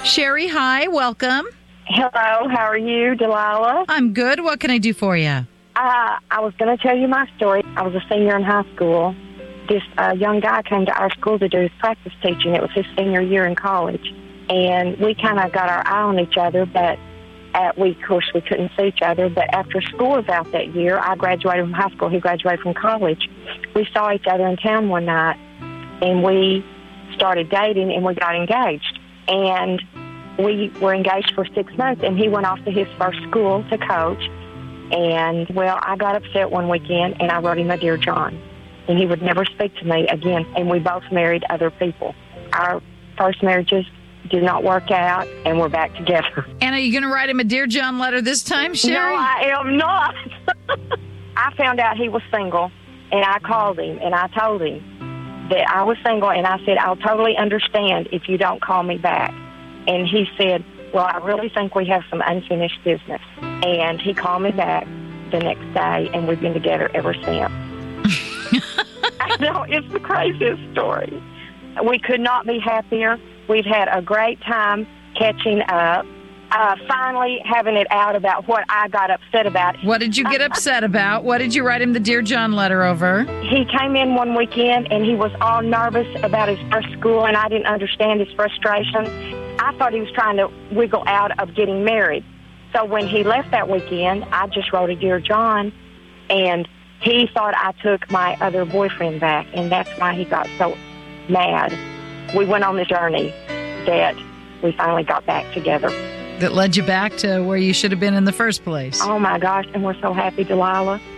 Sherry, hi, welcome. Hello, how are you, Delilah? I'm good. What can I do for you? I was going to tell you my story. I was a senior in high school. This young guy came to our school to do his practice teaching. It was his senior year in college. And we kind of got our eye on each other, but of course, we couldn't see each other. But after school was out that year, I graduated from high school. He graduated from college. We saw each other in town one night, and we started dating, and we got engaged. And we were engaged for 6 months, and he went off to his first school to coach. And, well, I got upset one weekend, and I wrote him a Dear John. And he would never speak to me again, and we both married other people. Our first marriages did not work out, and we're back together. And are you going to write him a Dear John letter this time, Sherry? No, I am not. I found out he was single, and I called him, and I told him that I was single, and I said, I'll totally understand if you don't call me back. And he said, well, I really think we have some unfinished business. And he called me back the next day, and we've been together ever since. I know, it's the craziest story. We could not be happier. We've had a great time catching up, finally having it out about what I got upset about. What did you get upset about? What did you write him the Dear John letter over? He came in one weekend, and he was all nervous about his first school, and I didn't understand his frustration. I thought he was trying to wiggle out of getting married. So when he left that weekend, I just wrote a Dear John, and he thought I took my other boyfriend back, and that's why he got so mad. We went on the journey that we finally got back together. That led you back to where you should have been in the first place. Oh, my gosh, and we're so happy, Delilah.